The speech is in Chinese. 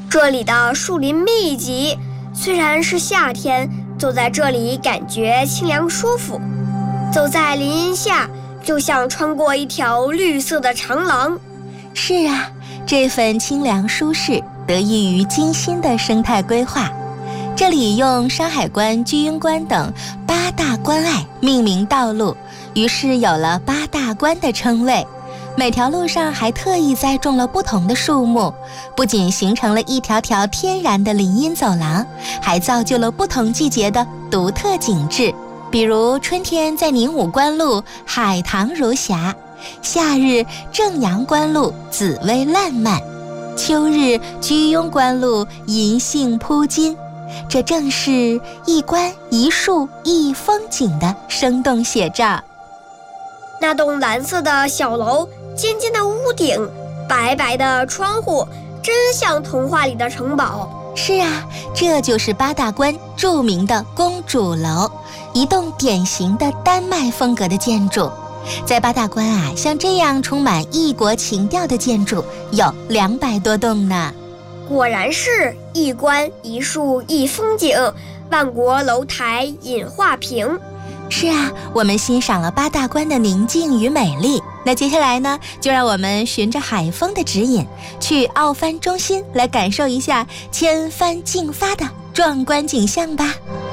这里的树林密集，虽然是夏天，走在这里感觉清凉舒服。走在林荫下，就像穿过一条绿色的长廊。 是啊，这份清凉舒适得益于精心的生态规划。这里用山海关、居庸关等8大关隘命名道路，于是有了8大关的称谓。每条路上还特意栽种了不同的树木，不仅形成了一条条天然的林荫走廊，还造就了不同季节的独特景致。比如春天在宁武关路海棠如霞，夏日正阳关路紫薇烂漫，秋日居庸关路银杏铺金。这正是一关一树一风景的生动写照。 那栋蓝色的小楼，尖尖的屋顶，白白的窗户，真像童话里的城堡。 是啊，这就是8大关著名的公主楼，一栋典型的丹麦风格的建筑。在8大关啊，像这样充满异国情调的建筑有200多栋呢。 果然是一关一树一风景，万国楼台引画屏。 是啊，我们欣赏了8大关的宁静与美丽。那接下来呢，就让我们循着海风的指引，去奥帆中心来感受一下千帆竞发的壮观景象吧。